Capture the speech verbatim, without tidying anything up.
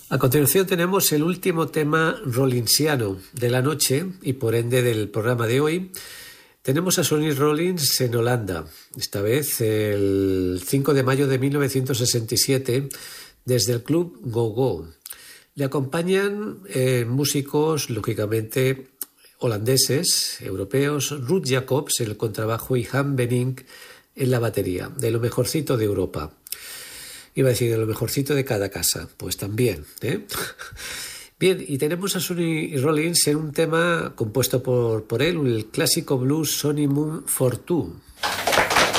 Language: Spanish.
A continuación tenemos el último tema rollinsiano de la noche y por ende del programa de hoy. Tenemos a Sonny Rollins en Holanda, esta vez el cinco de mayo de mil novecientos sesenta y siete, desde el club Go Go. Le acompañan eh, músicos, lógicamente, holandeses, europeos, Ruud Jacobs en el contrabajo y Han Benink en la batería, de lo mejorcito de Europa. Iba a decir de lo mejorcito de cada casa, pues también, ¿eh? Bien, y tenemos a Sonny Rollins en un tema compuesto por, por él, el clásico blues Sonny Moon for Two.